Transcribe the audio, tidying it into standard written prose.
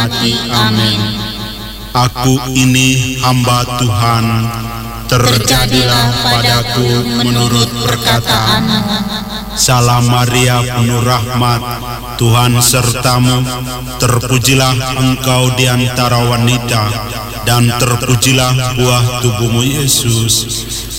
mati. Amin. Aku ini hamba Tuhan, Terjadilah padaku menurut perkataan-Mu. Salam Maria, penuh rahmat, Tuhan sertamu. Terpujilah engkau di antara wanita, dan terpujilah buah tubuhmu Yesus.